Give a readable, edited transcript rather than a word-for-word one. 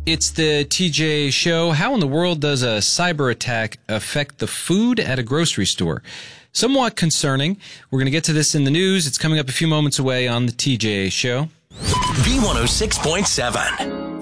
It's the TJ Show. How in the world does a cyber attack affect the food at a grocery store? Somewhat concerning. We're going to get to this in the news. It's coming up a few moments away on the TJ Show. B106.7.